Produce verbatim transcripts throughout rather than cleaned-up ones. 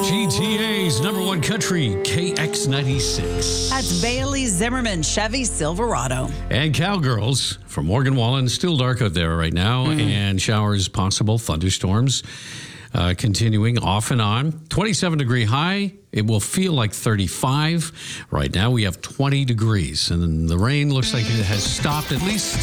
G T A's number one country, K X ninety-six. That's Bailey Zimmerman, Chevy Silverado. And Cowgirls from Morgan Wallen. Still dark out there right now, mm. and showers possible, thunderstorms uh, continuing off and on. twenty-seven degree high. It will feel like thirty-five. Right now we have twenty degrees, and the rain looks like it has stopped, at least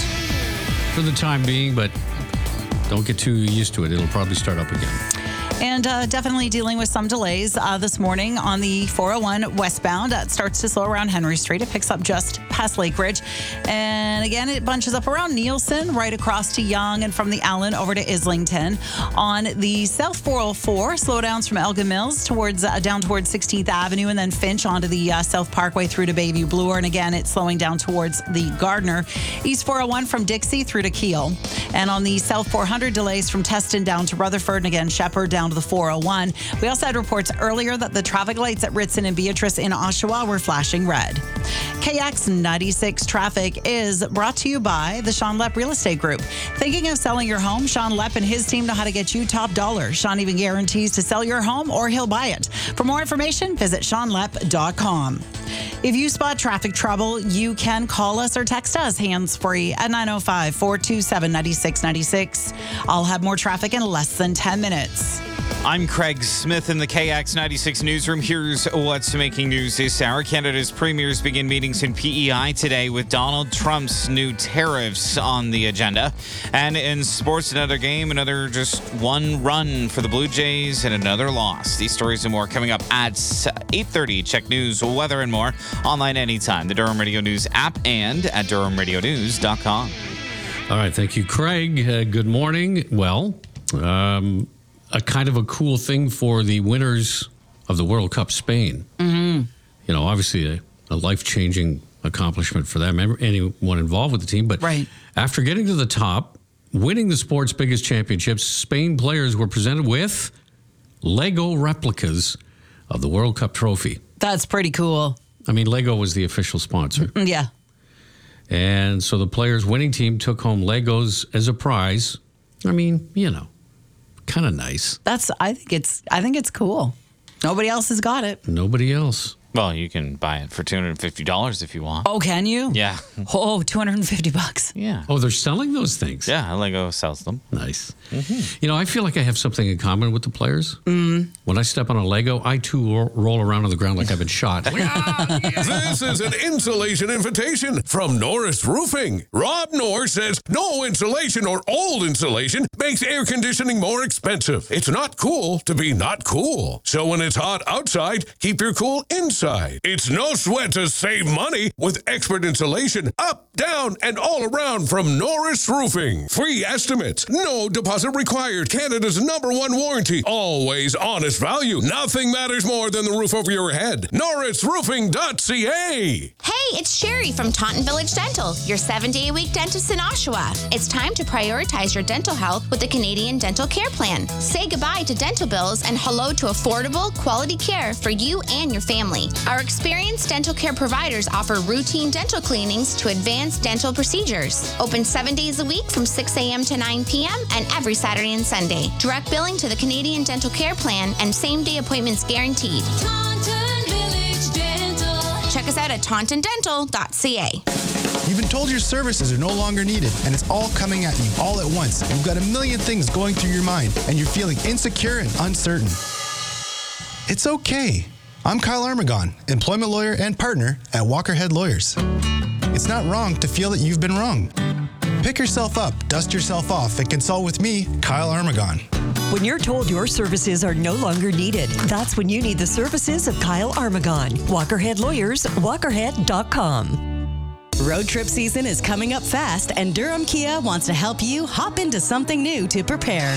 for the time being, but don't get too used to it. It'll probably start up again. And uh, definitely dealing with some delays uh, this morning on the four oh one westbound. Uh, it starts to slow around Henry Street. It picks up just past Lake Ridge. And again, it bunches up around Nielsen, right across to Young, and from the Allen over to Islington. On the South four oh four, slowdowns from Elgin Mills towards uh, down towards sixteenth Avenue, and then Finch onto the uh, South Parkway through to Bayview Bloor. And again, it's slowing down towards the Gardner. East four oh one from Dixie through to Kiel. And on the South four hundred, delays from Teston down to Rutherford, and again, Shepherd down to the four oh one. We also had reports earlier that the traffic lights at Ritson and Beatrice in Oshawa were flashing red. K X ninety-six traffic is brought to you by the Sean Lepp Real Estate Group. Thinking of selling your home? Sean Lepp and his team know how to get you top dollar. Sean even guarantees to sell your home or he'll buy it. For more information, visit sean lepp dot com. If you spot traffic trouble, you can call us or text us hands-free at nine oh five, four two seven, nine six nine six. I'll have more traffic in less than ten minutes. I'm Craig Smith in the K X ninety-six newsroom. Here's what's making news this hour. Canada's premiers begin meetings in P E I today with Donald Trump's new tariffs on the agenda. And in sports, another game, another just one run for the Blue Jays and another loss. These stories and more coming up at eight thirty. Check news, weather, and more online anytime. The Durham Radio News app and at durham radio news dot com. All right. Thank you, Craig. Uh, good morning. Well, um... a kind of a cool thing for the winners of the World Cup Spain. Mm-hmm. You know, obviously a, a life-changing accomplishment for them, anyone involved with the team. But right. after getting to the top, winning the sport's biggest championships, Spain players were presented with Lego replicas of the World Cup trophy. That's pretty cool. I mean, Lego was the official sponsor. Yeah. And so the players' winning team took home Legos as a prize. I mean, you know. Kind of nice. That's. I think it's. I think it's cool. Nobody else has got it. Nobody else. Well, you can buy it for two hundred fifty dollars if you want. Oh, can you? Yeah. Oh, two hundred fifty bucks. Yeah. Oh, they're selling those things. Yeah, Lego sells them. Nice. Mm-hmm. You know, I feel like I have something in common with the players. Mm. When I step on a Lego, I too ro- roll around on the ground like I've been shot. This is an insulation invitation from Norris Roofing. Rob Norris says no insulation or old insulation makes air conditioning more expensive. It's not cool to be not cool. So when it's hot outside, keep your cool inside. It's no sweat to save money with expert insulation up, down, and all around from Norris Roofing. Free estimates, no deposit required. Canada's number one warranty. Always honest value. Nothing matters more than the roof over your head. norris roofing dot c a. Hey, it's Sherry from Taunton Village Dental, your seven-day-a-week dentist in Oshawa. It's time to prioritize your dental health with the Canadian Dental Care Plan. Say goodbye to dental bills and hello to affordable, quality care for you and your family. Our experienced dental care providers offer routine dental cleanings to advanced dental procedures. Open seven days a week from six a.m. to nine p.m. and every Saturday and Sunday. Direct billing to the Canadian Dental Care Plan and same-day appointments guaranteed. Taunton Village Dental. Check us out at taunton dental dot c a. You've been told your services are no longer needed, and it's all coming at you all at once. You've got a million things going through your mind, and you're feeling insecure and uncertain. It's okay. I'm Kyle Armagon, employment lawyer and partner at Walkerhead Lawyers. It's not wrong to feel that you've been wrong. Pick yourself up, dust yourself off, and consult with me, Kyle Armagon. When you're told your services are no longer needed, that's when you need the services of Kyle Armagon. Walkerhead Lawyers, walkerhead dot com. Road trip season is coming up fast, and Durham Kia wants to help you hop into something new to prepare.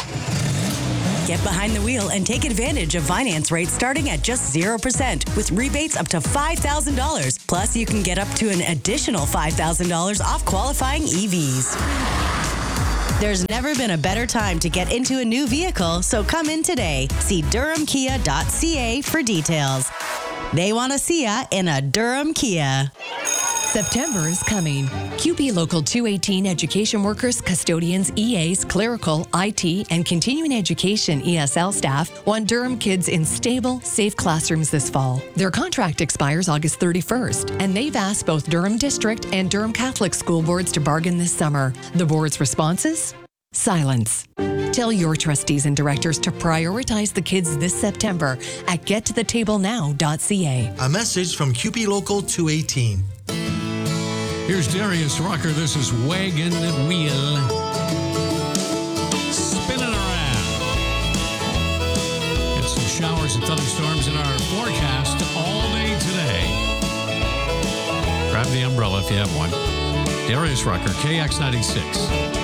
Get behind the wheel and take advantage of finance rates starting at just zero percent with rebates up to five thousand dollars. Plus, you can get up to an additional five thousand dollars off qualifying E Vs. There's never been a better time to get into a new vehicle, so come in today. See durham kia dot c a for details. They want to see ya in a Durham Kia. September is coming. Q P Local two eighteen education workers, custodians, E As, clerical, I T, and continuing education E S L staff want Durham kids in stable, safe classrooms this fall. Their contract expires August thirty-first, and they've asked both Durham District and Durham Catholic school boards to bargain this summer. The board's responses? Silence. Tell your trustees and directors to prioritize the kids this September at get to the table now dot c a. A message from Q P Local two eighteen. Here's Darius Rucker. This is Wagon Wheel. Spinning around. Get some showers and thunderstorms in our forecast all day today. Grab the umbrella if you have one. Darius Rucker, K X ninety-six.